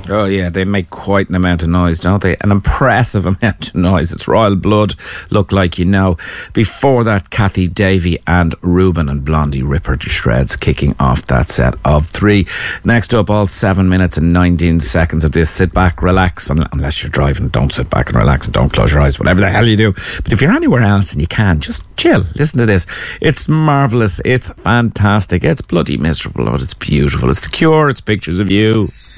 Oh yeah, they make quite an amount of noise, don't they? An impressive amount of noise. It's Royal Blood, Look Like You Know. Before that, Kathy Davey and Ruben and Blondie Ripper to Shreds kicking off that set of 3. Next up, all 7 minutes and 19 seconds of this. Sit back, relax, unless you're driving. Don't sit back and relax and don't close your eyes, whatever the hell you do. But if you're anywhere else and you can, just chill. Listen to this. It's marvellous. It's fantastic. It's bloody miserable, but it's beautiful. It's The Cure. It's Pictures of You.